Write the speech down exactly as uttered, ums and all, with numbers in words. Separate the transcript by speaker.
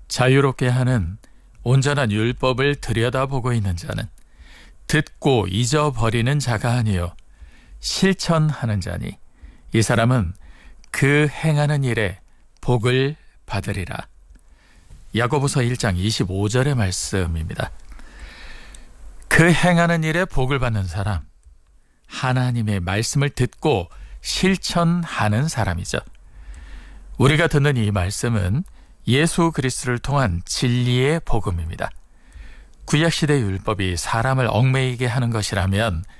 Speaker 1: 자유롭게 하는 온전한 율법을 들여다보고 있는 자는 듣고 잊어버리는 자가 아니요 실천하는 자니 이 사람은 그 행하는 일에 복을 받으리라. 야고보서 일 장 이십오 절의 말씀입니다. 그 행하는 일에 복을 받는 사람, 하나님의 말씀을 듣고 실천하는 사람이죠. 우리가 듣는 이 말씀은 예수 그리스도를 통한 진리의 복음입니다. 구약시대 율법이 사람을 얽매이게 하는 것이라면